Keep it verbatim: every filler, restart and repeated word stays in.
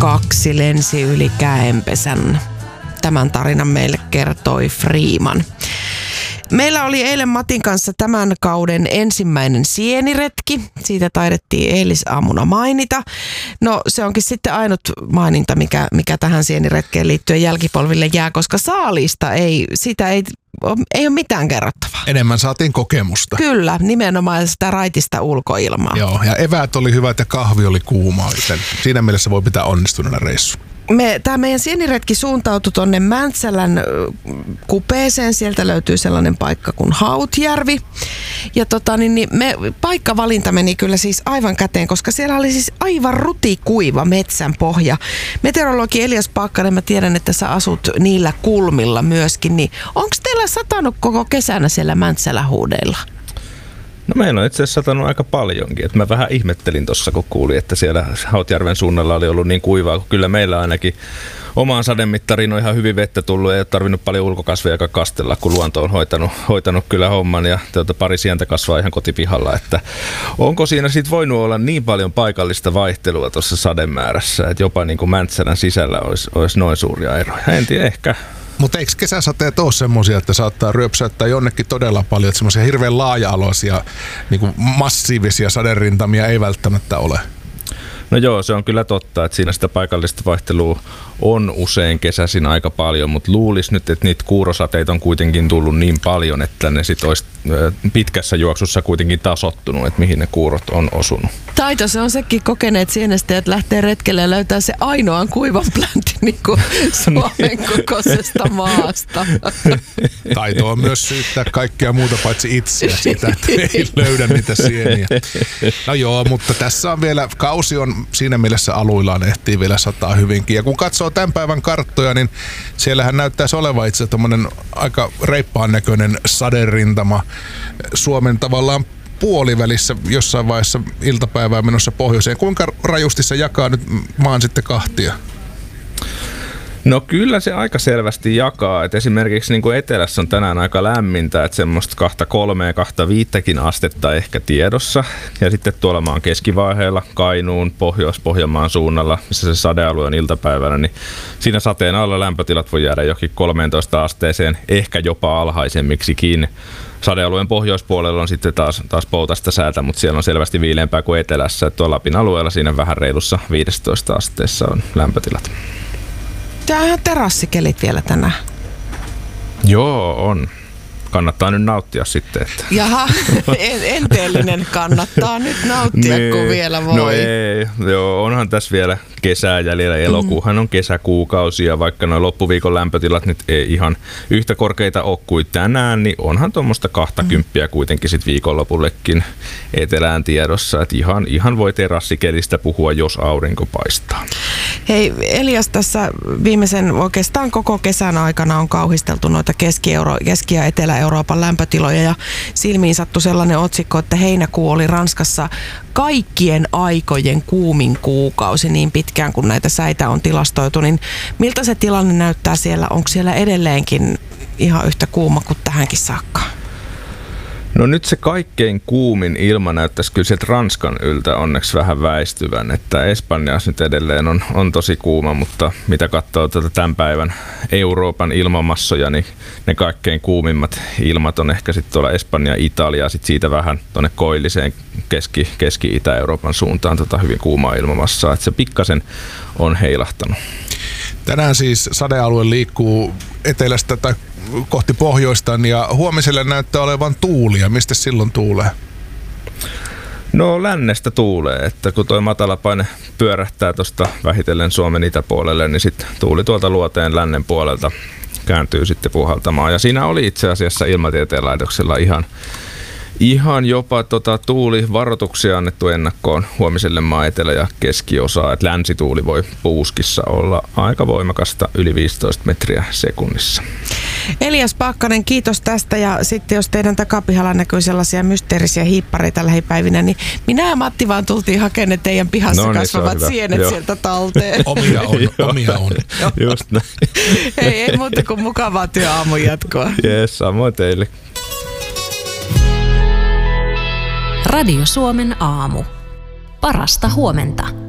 kaksi lensi yli käenpesän. Tämän tarinan meille kertoi Freeman. Meillä oli eilen Matin kanssa tämän kauden ensimmäinen sieniretki. Siitä taidettiin eilisaamuna mainita. No se onkin sitten ainut maininta, mikä, mikä tähän sieniretkeen liittyen jälkipolville jää, koska saalista ei, sitä ei, ei ole mitään kerrottavaa. Enemmän saatiin kokemusta. Kyllä, nimenomaan sitä raitista ulkoilmaa. Joo, ja eväät oli hyvät ja kahvi oli kuumaa, joten siinä mielessä voi pitää onnistuneena reissu. Me, tämä meidän sieniretki suuntautui tuonne Mäntsälän kupeeseen. Sieltä löytyy sellainen paikka kuin Hautjärvi. Ja tota, niin, niin me, paikkavalinta meni kyllä siis aivan käteen, koska siellä oli siis aivan rutikuiva metsän pohja. Meteorologi Elias Paakkanen, mä tiedän, että sä asut niillä kulmilla myöskin. Niin onko teillä satanut koko kesänä siellä Mäntsälähuudeilla? No meillä on itse asiassa satanut aika paljonkin. Et mä vähän ihmettelin tuossa, kun kuulin, että siellä Hautjärven suunnalla oli ollut niin kuivaa, kun kyllä meillä ainakin omaan sademittariin on ihan hyvin vettä tullut. Ei ole tarvinnut paljon ulkokasveja kastella, kun luonto on hoitanut, hoitanut kyllä homman ja tuota, pari sientä kasvaa ihan kotipihalla. Että onko siinä sitten voinut olla niin paljon paikallista vaihtelua tuossa sademäärässä, että jopa niin kuin Mäntsälän sisällä olisi, olisi noin suuria eroja? En tiedä, ehkä. Mutta eikö kesäsateet ole semmoisia, että saattaa ryöpsäyttää jonnekin todella paljon, että semmoisia hirveän laaja-aloisia, niin kuin massiivisia saderintamia ei välttämättä ole? No joo, se on kyllä totta, että siinä sitä paikallista vaihtelua on usein kesäisin aika paljon, mutta luulisi nyt, että niitä kuurosateita on kuitenkin tullut niin paljon, että ne sit olisi pitkässä juoksussa kuitenkin tasoittunut, että mihin ne kuurot on osunut. Taito se on sekin kokeneet sienestä, että lähtee retkelle ja löytää se ainoan kuivan pläntin niin kuin Suomen kokoisesta maasta. Taito on myös syyttää kaikkea muuta paitsi itseä siitä, että ei löydä niitä sieniä. No joo, mutta tässä on vielä, kausi on siinä mielessä aluillaan, ehtii vielä sataa hyvinkin. Ja kun katsoo tämän päivän karttoja, niin siellähän näyttäisi olevan itse tommonen aika reippaan näköinen saderintama Suomen tavallaan puolivälissä jossain vaiheessa iltapäivää menossa pohjoiseen. Kuinka rajusti se jakaa nyt maan sitten kahtia? No kyllä se aika selvästi jakaa, että esimerkiksi niin kuin etelässä on tänään aika lämmintä, että semmoista kahta kolmea, kahta viittäkin astetta ehkä tiedossa. Ja sitten tuolla maan keskivaiheella, Kainuun, Pohjois-Pohjanmaan suunnalla, missä se sadealue on iltapäivällä, niin siinä sateen alla lämpötilat voi jäädä johonkin kolmeentoista asteeseen, ehkä jopa alhaisemmiksikin. Sadealueen pohjoispuolella on sitten taas, taas poutasta säätä, mutta siellä on selvästi viileämpää kuin etelässä. Tuolla Lapin alueella siinä vähän reilussa viisitoista asteessa on lämpötilat. Tämähän terassikelit vielä tänään. Joo, on. Kannattaa nyt nauttia sitten. Että. Jaha, enteellinen kannattaa nyt nauttia, niin, kun vielä voi. No ei, joo, onhan tässä vielä kesää jäljellä. Elokuuhan on kesäkuukausi ja vaikka nuo loppuviikon lämpötilat nyt ei ihan yhtä korkeita ole kuin tänään, niin onhan tuommoista kahtakymppiä kuitenkin sit viikonlopullekin etelään tiedossa. Että ihan, ihan voi terassikelistä puhua, jos aurinko paistaa. Hei Elias, tässä viimeisen oikeastaan koko kesän aikana on kauhisteltu noita Keski-Euro- Keski- ja Etelä-Euroopan lämpötiloja ja silmiin sattui sellainen otsikko, että heinäkuu oli Ranskassa kaikkien aikojen kuumin kuukausi niin pitkään kuin näitä säitä on tilastoitu, niin miltä se tilanne näyttää siellä? Onko siellä edelleenkin ihan yhtä kuuma kuin tähänkin saakka? No nyt se kaikkein kuumin ilma näyttäisi kyllä sieltä Ranskan yltä onneksi vähän väistyvän, että Espanjassa nyt edelleen on, on tosi kuuma, mutta mitä katsoo tätä tämän päivän Euroopan ilmamassoja, niin ne kaikkein kuumimmat ilmat on ehkä sitten tuolla Espanja, Italia, sitten siitä vähän tuonne koilliseen keski, Keski-Itä-Euroopan suuntaan tota hyvin kuumaa ilmamassaa, että se pikkasen on heilahtanut. Tänään siis sadealue liikkuu etelästä tai kohti pohjoistaan ja huomiselle näyttää olevan tuulia. Mistä silloin tuulee? No lännestä tuulee, että kun toi matalapaine pyörähtää tuosta vähitellen Suomen itäpuolelle, niin sitten tuuli tuolta luoteen lännen puolelta kääntyy sitten puhaltamaan. Ja siinä oli itse asiassa Ilmatieteen laitoksella ihan Ihan jopa tota, tuulivaroituksia annettu ennakkoon huomiselle maa etelä- ja keskiosaa, että länsituuli voi Puuskissa olla aika voimakasta yli viisitoista metriä sekunnissa. Elias Paakkanen, kiitos tästä ja sitten jos teidän takapihalla näkyy sellaisia mysteerisiä hiippareita lähipäivinä, niin minä ja Matti vaan tultiin hakemaan ne teidän pihassa no, niin, kasvavat sienet Joo. sieltä talteen. Omia on, omia on. Just näin. Ei, ei muuta kuin mukavaa työaamun jatkoa. Jes, samoin teille. Radio Suomen aamu. Parasta huomenta.